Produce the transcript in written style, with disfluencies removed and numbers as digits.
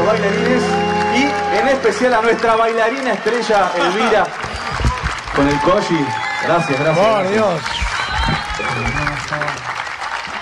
bailarines y en especial a nuestra bailarina estrella Elvira con el Koji. Gracias, gracias. Por gracias. Dios.